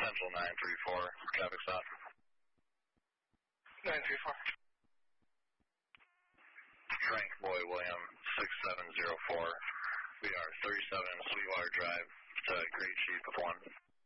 Central 934, traffic stop. 934. Frank Boy William 6704. We are 37 Sweetwater Drive to Great Chief of 1.